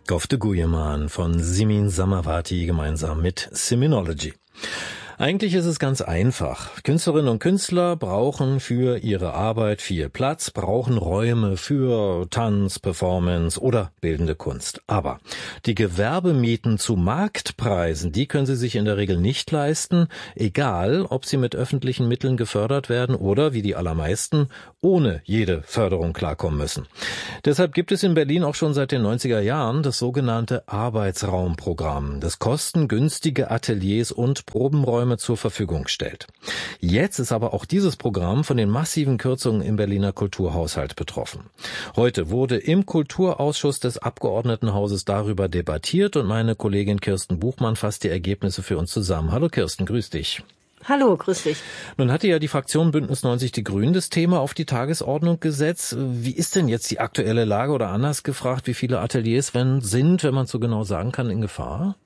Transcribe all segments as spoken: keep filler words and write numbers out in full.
Gofte Guyeman von Simin Samawati gemeinsam mit Siminology. Eigentlich ist es ganz einfach. Künstlerinnen und Künstler brauchen für ihre Arbeit viel Platz, brauchen Räume für Tanz, Performance oder bildende Kunst. Aber die Gewerbemieten zu Marktpreisen, die können sie sich in der Regel nicht leisten, egal ob sie mit öffentlichen Mitteln gefördert werden oder, wie die allermeisten, ohne jede Förderung klarkommen müssen. Deshalb gibt es in Berlin auch schon seit den neunziger Jahren das sogenannte Arbeitsraumprogramm, das kostengünstige Ateliers und Probenräume zur Verfügung stellt. Jetzt ist aber auch dieses Programm von den massiven Kürzungen im Berliner Kulturhaushalt betroffen. Heute wurde im Kulturausschuss des Abgeordnetenhauses darüber debattiert und meine Kollegin Kirsten Buchmann fasst die Ergebnisse für uns zusammen. Hallo Kirsten, grüß dich. Hallo, grüß dich. Nun hatte ja die Fraktion Bündnis neunzig Die Grünen das Thema auf die Tagesordnung gesetzt. Wie ist denn jetzt die aktuelle Lage oder anders gefragt, wie viele Ateliers wenn, sind, wenn man so genau sagen kann, in Gefahr?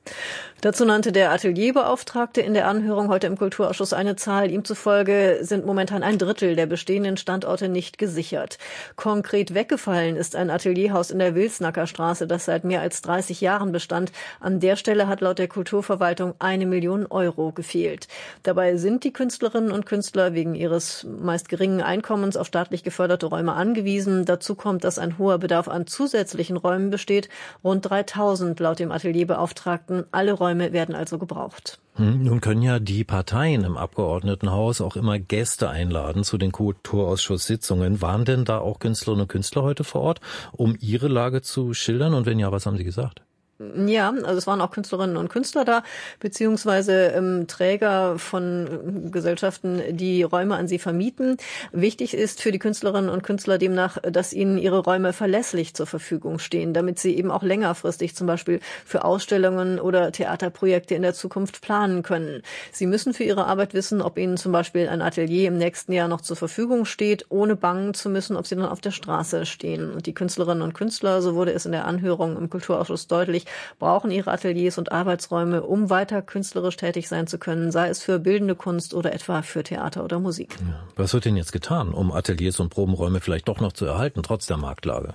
Dazu nannte der Atelierbeauftragte in der Anhörung heute im Kulturausschuss eine Zahl. Ihm zufolge sind momentan ein Drittel der bestehenden Standorte nicht gesichert. Konkret weggefallen ist ein Atelierhaus in der Wilsnacker Straße, das seit mehr als dreißig Jahren bestand. An der Stelle hat laut der Kulturverwaltung eine Million Euro gefehlt. Dabei sind die Künstlerinnen und Künstler wegen ihres meist geringen Einkommens auf staatlich geförderte Räume angewiesen. Dazu kommt, dass ein hoher Bedarf an zusätzlichen Räumen besteht. Rund dreitausend laut dem Atelierbeauftragten. Alle Räume werden also gebraucht. Nun können ja die Parteien im Abgeordnetenhaus auch immer Gäste einladen zu den Kulturausschusssitzungen. Waren denn da auch Künstlerinnen und Künstler heute vor Ort, um ihre Lage zu schildern? Und wenn ja, was haben sie gesagt? Ja, also es waren auch Künstlerinnen und Künstler da, beziehungsweise ähm, Träger von Gesellschaften, die Räume an sie vermieten. Wichtig ist für die Künstlerinnen und Künstler demnach, dass ihnen ihre Räume verlässlich zur Verfügung stehen, damit sie eben auch längerfristig zum Beispiel für Ausstellungen oder Theaterprojekte in der Zukunft planen können. Sie müssen für ihre Arbeit wissen, ob ihnen zum Beispiel ein Atelier im nächsten Jahr noch zur Verfügung steht, ohne bangen zu müssen, ob sie dann auf der Straße stehen. Und die Künstlerinnen und Künstler, so wurde es in der Anhörung im Kulturausschuss deutlich, brauchen ihre Ateliers und Arbeitsräume, um weiter künstlerisch tätig sein zu können, sei es für bildende Kunst oder etwa für Theater oder Musik. Ja. Was wird denn jetzt getan, um Ateliers und Probenräume vielleicht doch noch zu erhalten, trotz der Marktlage?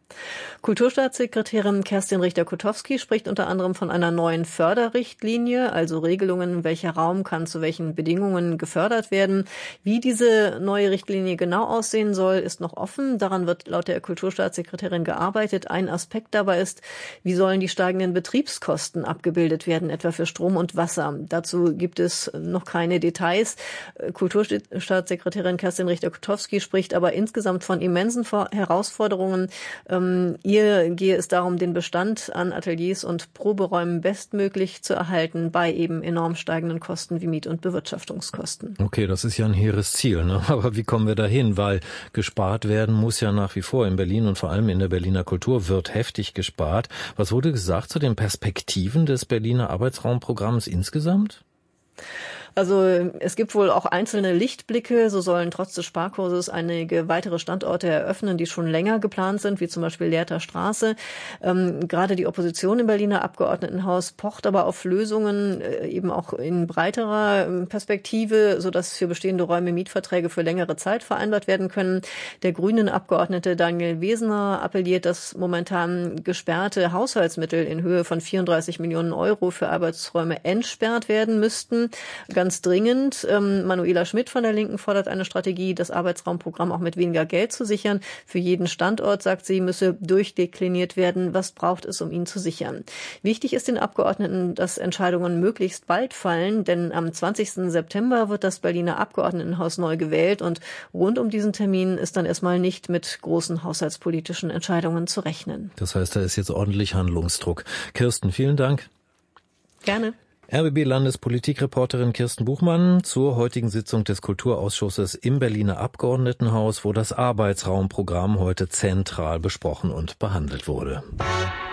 Kulturstaatssekretärin Kerstin Richter-Kotowski spricht unter anderem von einer neuen Förderrichtlinie, also Regelungen, welcher Raum kann zu welchen Bedingungen gefördert werden. Wie diese neue Richtlinie genau aussehen soll, ist noch offen. Daran wird laut der Kulturstaatssekretärin gearbeitet. Ein Aspekt dabei ist, wie sollen die steigenden Betriebskosten abgebildet werden, etwa für Strom und Wasser. Dazu gibt es noch keine Details. Kulturstaatssekretärin Kerstin Richter-Kotowski spricht aber insgesamt von immensen Herausforderungen. Ihr gehe es darum, den Bestand an Ateliers und Proberäumen bestmöglich zu erhalten bei eben enorm steigenden Kosten wie Miet- und Bewirtschaftungskosten. Okay, das ist ja ein hehres Ziel, ne? Aber wie kommen wir dahin? Weil gespart werden muss ja nach wie vor. In Berlin und vor allem in der Berliner Kultur wird heftig gespart. Was wurde gesagt zu den Perspektiven des Berliner Arbeitsraumprogramms insgesamt? Also es gibt wohl auch einzelne Lichtblicke. So sollen trotz des Sparkurses einige weitere Standorte eröffnen, die schon länger geplant sind, wie zum Beispiel Lehrter Straße. Ähm, gerade die Opposition im Berliner Abgeordnetenhaus pocht aber auf Lösungen, äh, eben auch in breiterer äh, Perspektive, sodass für bestehende Räume Mietverträge für längere Zeit vereinbart werden können. Der Grünen-Abgeordnete Daniel Wesener appelliert, dass momentan gesperrte Haushaltsmittel in Höhe von vierunddreißig Millionen Euro für Arbeitsräume entsperrt werden müssten. Ganz dringend. Ähm, Manuela Schmidt von der Linken fordert eine Strategie, das Arbeitsraumprogramm auch mit weniger Geld zu sichern. Für jeden Standort, sagt sie, müsse durchdekliniert werden, was braucht es, um ihn zu sichern. Wichtig ist den Abgeordneten, dass Entscheidungen möglichst bald fallen, denn am zwanzigsten September wird das Berliner Abgeordnetenhaus neu gewählt und rund um diesen Termin ist dann erstmal nicht mit großen haushaltspolitischen Entscheidungen zu rechnen. Das heißt, da ist jetzt ordentlich Handlungsdruck. Kirsten, vielen Dank. Gerne. R B B-Landespolitikreporterin Kirsten Buchmann zur heutigen Sitzung des Kulturausschusses im Berliner Abgeordnetenhaus, wo das Arbeitsraumprogramm heute zentral besprochen und behandelt wurde.